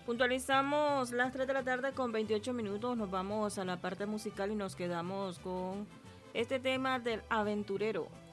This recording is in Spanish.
Puntualizamos las 3 de la tarde con 28 minutos. Nos vamos a la parte musical y nos quedamos con este tema del aventurero.